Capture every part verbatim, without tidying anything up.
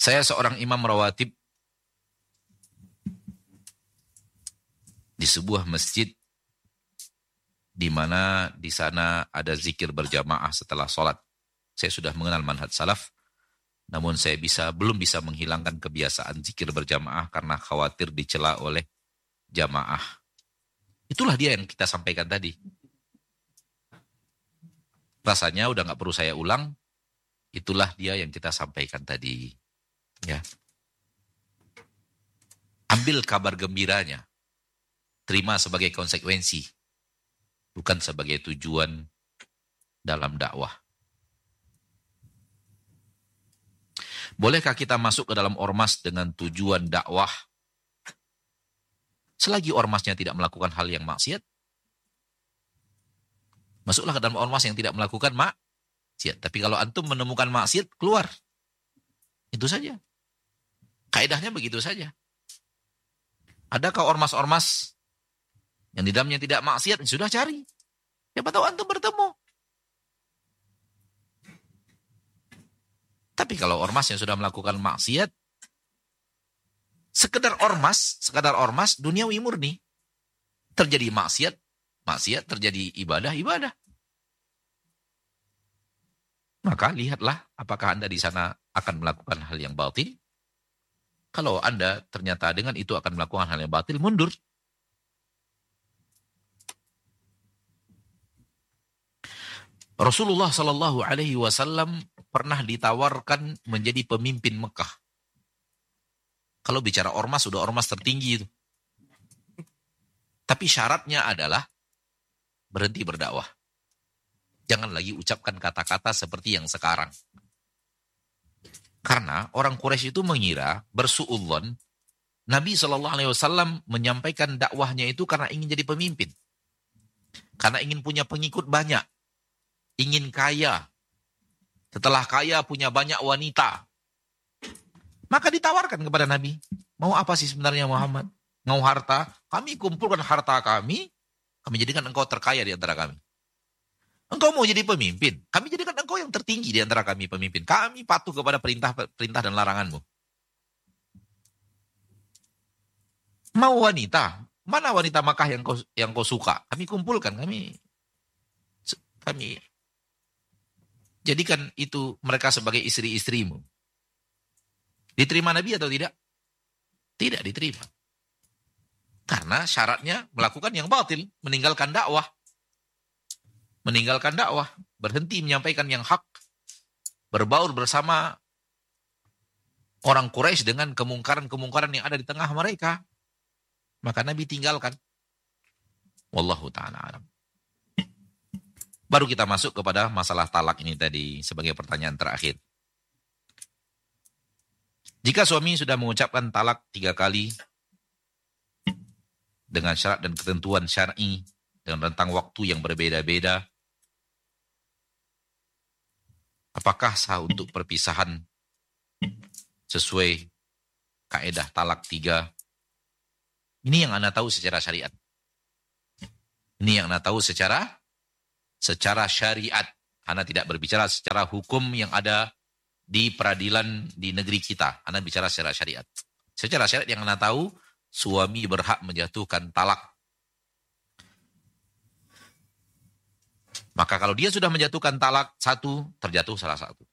Saya seorang imam rawatib di sebuah masjid di mana di sana ada zikir berjamaah setelah sholat. Saya sudah mengenal manhaj salaf, namun saya bisa belum bisa menghilangkan kebiasaan zikir berjamaah karena khawatir dicela oleh jamaah. Itulah dia yang kita sampaikan tadi. Rasanya udah nggak perlu saya ulang. Itulah dia yang kita sampaikan tadi. Ya. Ambil kabar gembiranya. Terima sebagai konsekuensi. Bukan sebagai tujuan dalam dakwah. Bolehkah kita masuk ke dalam ormas dengan tujuan dakwah? Selagi ormasnya tidak melakukan hal yang maksiat, masuklah ke dalam ormas yang tidak melakukan maksiat. Tapi kalau antum menemukan maksiat, keluar. Itu saja. Kaedahnya begitu saja. Adakah ormas-ormas yang di dalamnya tidak maksiat? Sudah cari. Siapa tahu antum bertemu. Tapi kalau ormas yang sudah melakukan maksiat, sekedar ormas, sekedar ormas duniawi murni. Terjadi maksiat, maksiat, terjadi ibadah, ibadah. Maka lihatlah apakah Anda di sana akan melakukan hal yang batil. Kalau Anda ternyata dengan itu akan melakukan hal yang batil, mundur. Rasulullah Shallallahu Alaihi Wasallam pernah ditawarkan menjadi pemimpin Mekah. Kalau bicara ormas, sudah ormas tertinggi itu. Tapi syaratnya adalah berhenti berdakwah. Jangan lagi ucapkan kata-kata seperti yang sekarang. Karena orang Quraisy itu mengira, bersuudzon, Nabi shallallahu alaihi wasallam menyampaikan dakwahnya itu karena ingin jadi pemimpin. Karena ingin punya pengikut banyak. Ingin kaya. Setelah kaya punya banyak wanita. Maka ditawarkan kepada Nabi. Mau apa sih sebenarnya Muhammad? Mau harta? Kami kumpulkan harta kami. Kami jadikan engkau terkaya di antara kami. Engkau mau jadi pemimpin. Kami jadikan engkau yang tertinggi di antara kami pemimpin. Kami patuh kepada perintah perintah dan laranganmu. Mau wanita? Mana wanita Makkah yang kau, yang kau suka? Kami kumpulkan. Kami kami jadikan itu mereka sebagai istri-istrimu. Diterima Nabi atau tidak? Tidak diterima. Karena syaratnya melakukan yang batil, meninggalkan dakwah. Meninggalkan dakwah, berhenti menyampaikan yang hak, berbaur bersama orang Quraisy dengan kemungkaran-kemungkaran yang ada di tengah mereka. Maka Nabi tinggalkan. Wallahu ta'ala alam. Baru kita masuk kepada masalah talak ini tadi sebagai pertanyaan terakhir. Jika suami sudah mengucapkan talak tiga kali dengan syarat dan ketentuan syar'i dengan rentang waktu yang berbeda-beda, apakah sah untuk perpisahan sesuai kaedah talak tiga? Ini yang Anda tahu secara syariat. Ini yang Anda tahu secara secara syariat. Anda tidak berbicara secara hukum yang ada di peradilan di negeri kita. Anda bicara secara syariat. Secara syariat yang Anda tahu, suami berhak menjatuhkan talak. Maka kalau dia sudah menjatuhkan talak satu, terjatuh salah satu.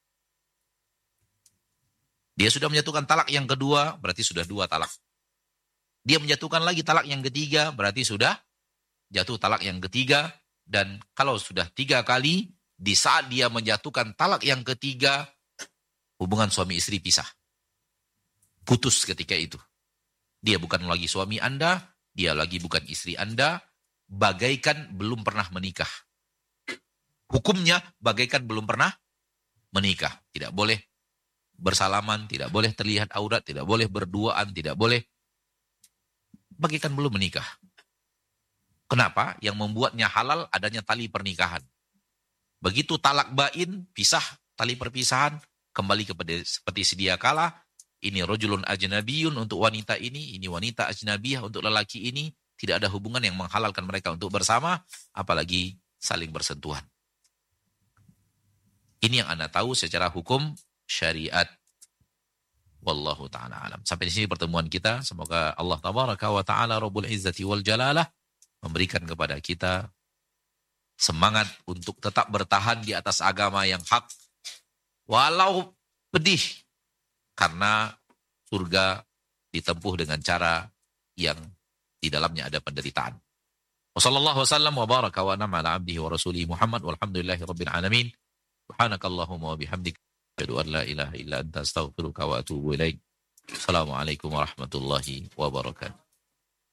Dia sudah menjatuhkan talak yang kedua, berarti sudah dua talak. Dia menjatuhkan lagi talak yang ketiga, berarti sudah jatuh talak yang ketiga. Dan kalau sudah tiga kali, di saat dia menjatuhkan talak yang ketiga, hubungan suami istri pisah. Putus ketika itu. Dia bukan lagi suami Anda, dia lagi bukan istri Anda, bagaikan belum pernah menikah. Hukumnya bagaikan belum pernah menikah. Tidak boleh bersalaman, tidak boleh terlihat aurat, tidak boleh berduaan, tidak boleh. Bagaikan belum menikah. Kenapa? Yang membuatnya halal adanya tali pernikahan. Begitu talak bain, pisah tali perpisahan, kembali kepada seperti sedia kala. Ini rojulun ajnabiyun untuk wanita ini, ini wanita ajnabiyah untuk lelaki ini. Tidak ada hubungan yang menghalalkan mereka untuk bersama, apalagi saling bersentuhan. Ini yang Anda tahu secara hukum syariat. Wallahu ta'ala alam. Sampai di sini pertemuan kita. Semoga Allah tabaraka wa ta'ala Rabbul Izzati wal Jalalah memberikan kepada kita semangat untuk tetap bertahan di atas agama yang hak. Walau pedih. Karena surga ditempuh dengan cara yang di dalamnya ada penderitaan. Wassallallahu wasallam wa baraka wa an'ama ala abdihi wa rasulihi Muhammad walhamdulillahi rabbil alamin. Subhanakallahumma wa bihamdika asyhadu an la ilaha illa anta astaghfiruka wa atubu ilaik. Assalamualaikum warahmatullahi wabarakatuh.